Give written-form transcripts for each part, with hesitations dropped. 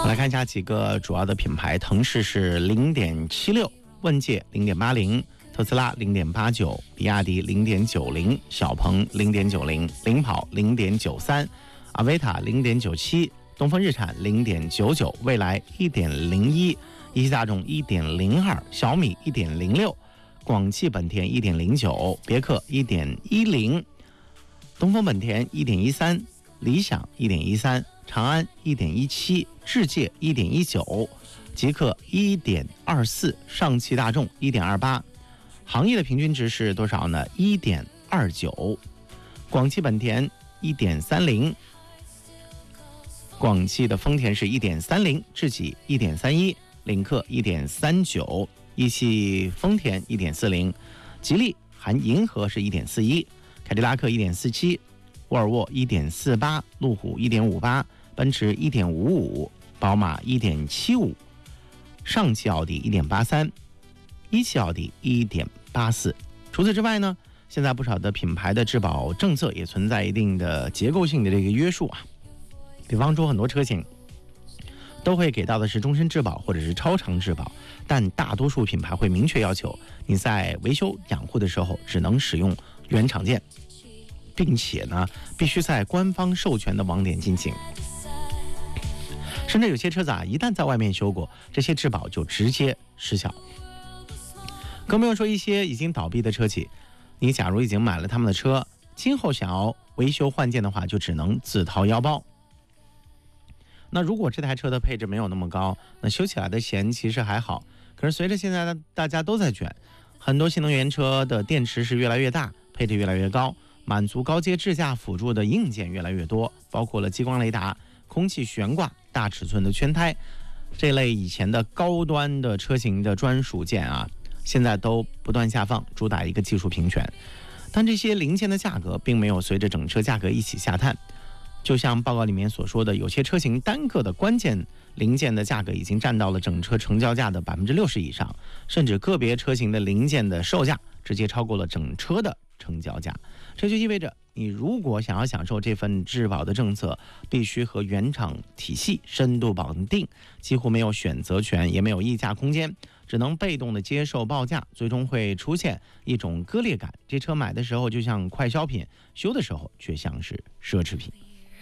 我来看一下几个主要的品牌，腾势是 0.76， 问界 0.80， 特斯拉 0.89， 比亚迪 0.90， 小鹏 0.90， 领跑 0.93， 阿维塔 0.97， 东风日产 0.99， 蔚来 1.01， 一汽大众 1.02， 小米 1.06， 广汽本田 1.09， 别克 1.10， 东风本田 1.13， 理想 1.13， 长安 1.17， 智界 1.19， 极氪 1.24， 上汽大众 1.28， 行业的平均值是多少呢？ 1.29， 广汽本田 1.30， 广汽的丰田是 1.30， 智己 1.31， 领克 1.39， 一汽丰田 1.40， 吉利含银河是 1.41， 凯迪拉克 1.47， 沃尔沃 1.48， 路虎 1.58， 奔驰 1.55， 宝马 1.75， 上汽奥迪 1.83， 一汽奥迪 1.84。 除此之外呢，现在不少的品牌的质保政策也存在一定的结构性的这个约束啊。比方说很多车型都会给到的是终身质保或者是超长质保，但大多数品牌会明确要求你在维修养护的时候只能使用原厂件，并且呢必须在官方授权的网点进行。甚至有些车子一旦在外面修过，这些质保就直接失效。更不用说一些已经倒闭的车企，你假如已经买了他们的车，今后想要维修换件的话，就只能自掏腰包。那如果这台车的配置没有那么高，那修起来的钱其实还好。可是随着现在大家都在卷，很多新能源车的电池是越来越大，配置越来越高，满足高阶智驾辅助的硬件越来越多，包括了激光雷达、空气悬挂、大尺寸的圈胎，这类以前的高端的车型的专属件现在都不断下放，主打一个技术平权。但这些零件的价格并没有随着整车价格一起下探。就像报告里面所说的，有些车型单个的关键零件的价格已经占到了整车成交价的 60% 以上，甚至个别车型的零件的售价直接超过了整车的成交价。这就意味着你如果想要享受这份质保的政策，必须和原厂体系深度绑定，几乎没有选择权，也没有议价空间，只能被动的接受报价，最终会出现一种割裂感。这车买的时候就像快消品，修的时候却像是奢侈品。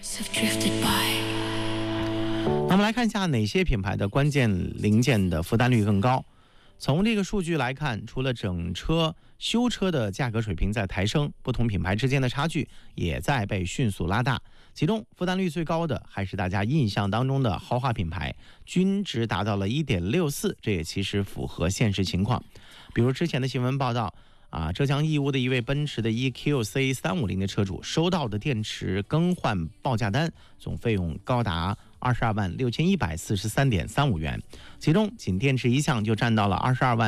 那我们来看一下哪些品牌的关键零件的负担率更高。从这个数据来看，除了整车修车的价格水平在抬升，不同品牌之间的差距也在被迅速拉大。其中负担率最高的还是大家印象当中的豪华品牌，均值达到了 1.64， 这也其实符合现实情况。比如之前的新闻报道浙江义乌的一位奔驰的 EQC 350的车主收到的电池更换报价单，总费用高达226143.35元，其中仅电池一项就占到了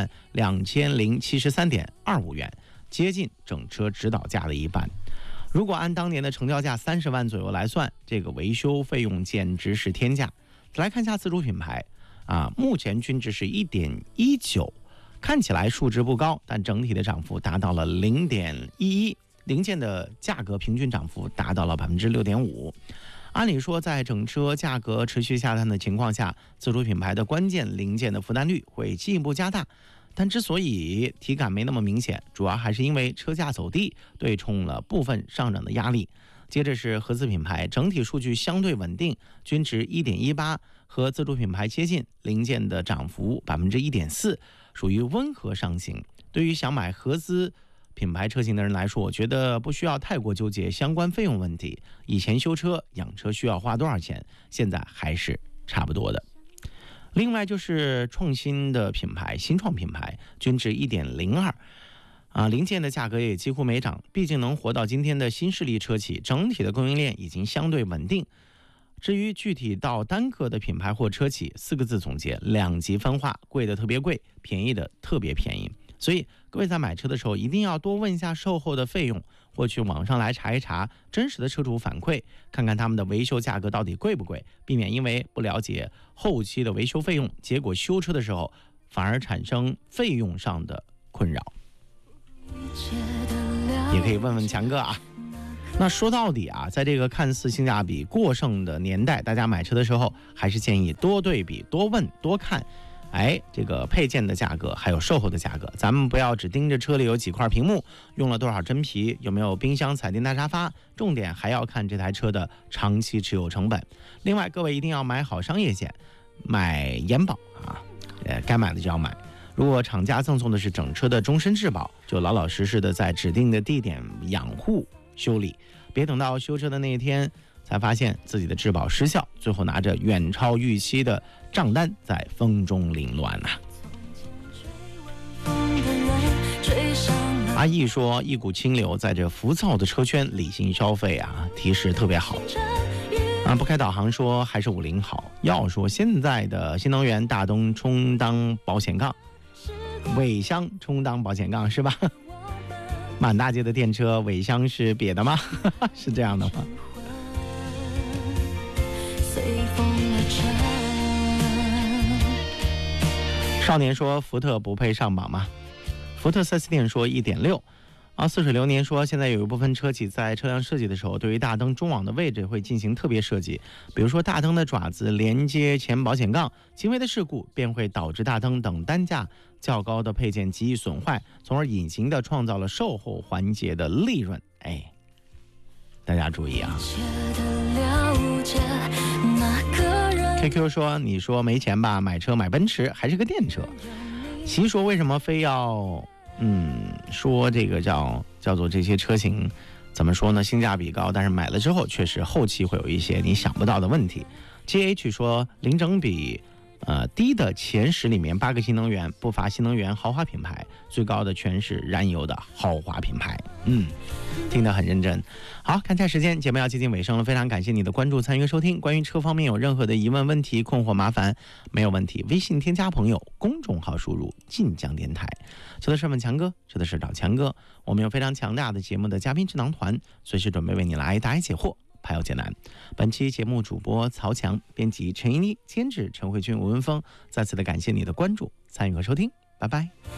222073.25元，接近整车指导价的一半。如果按当年的成交价30万左右来算，这个维修费用简直是天价。再来看一下自主品牌目前均值是 1.19，看起来数值不高，但整体的涨幅达到了 0.11%， 零件的价格平均涨幅达到了 6.5%。 按理说在整车价格持续下探的情况下，自主品牌的关键零件的负担率会进一步加大，但之所以体感没那么明显，主要还是因为车价走低对冲了部分上涨的压力。接着是合资品牌，整体数据相对稳定，均值 1.18， 和自主品牌接近，零件的涨幅 1.4%， 属于温和上行。对于想买合资品牌车型的人来说，我觉得不需要太过纠结相关费用问题。以前修车养车需要花多少钱，现在还是差不多的。另外就是创新的品牌，新创品牌，均值 1.02，零件的价格也几乎没涨，毕竟能活到今天的新势力车企，整体的供应链已经相对稳定。至于具体到单个的品牌或车企，4个字总结：两极分化，贵的特别贵，便宜的特别便宜。所以各位在买车的时候一定要多问一下售后的费用，或去网上来查一查真实的车主反馈，看看他们的维修价格到底贵不贵，避免因为不了解后期的维修费用，结果修车的时候反而产生费用上的困扰。也可以问问强哥那说到底啊，在这个看似性价比过剩的年代，大家买车的时候还是建议多对比、多问、多看。这个配件的价格还有售后的价格，咱们不要只盯着车里有几块屏幕，用了多少真皮，有没有冰箱、彩电、大沙发，重点还要看这台车的长期持有成本。另外，各位一定要买好商业险，买延保啊，该买的就要买。如果厂家赠送的是整车的终身质保，就老老实实的在指定的地点养护修理，别等到修车的那一天才发现自己的质保失效，最后拿着远超预期的账单在风中凌乱啊。阿义说，一股清流在这浮躁的车圈理性消费啊，提示特别好。不开导航说还是50好。要说现在的新能源，大灯充当保险杠，尾箱充当保险杠是吧？满大街的电车尾箱是瘪的吗？是这样的吗？少年说福特不配上榜吗？福特 4S 店说1.6。似水流年说，现在有一部分车企在车辆设计的时候，对于大灯中网的位置会进行特别设计，比如说大灯的爪子连接前保险杠，轻微的事故便会导致大灯等单价较高的配件极易损坏，从而隐形的创造了售后环节的利润。大家注意啊。QQ 说，你说没钱吧，买车买奔驰还是个电车。其说为什么非要说这个叫做这些车型怎么说呢，性价比高，但是买了之后确实后期会有一些你想不到的问题。 GH 说，零整比低的前10里面8个新能源，不乏新能源豪华品牌，最高的全是燃油的豪华品牌。听得很认真。好，看一下时间，节目要接近尾声了，非常感谢你的关注、参与和收听。关于车方面有任何的疑问、问题、困惑、麻烦，没有问题，微信添加朋友，公众号输入晋江电台。说的是问强哥，说的是找强哥。我们有非常强大的节目的嘉宾智囊团，随时准备为你来答疑解惑，排忧解难。本期节目主播曹强，编辑陈一妮，监制陈慧君、吴文峰。再次的感谢你的关注、参与和收听，拜拜。